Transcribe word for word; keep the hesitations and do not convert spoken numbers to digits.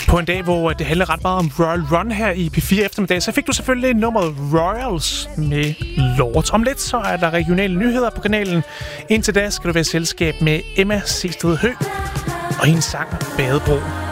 På en dag, hvor det handler ret meget om Royal Run her i P fire eftermiddag, så fik du selvfølgelig nummeret Royals med Lord. Om lidt så er der regionale nyheder på kanalen. Indtil da skal du være i selskab med Emma Seested Høgh og hendes sang Badebro.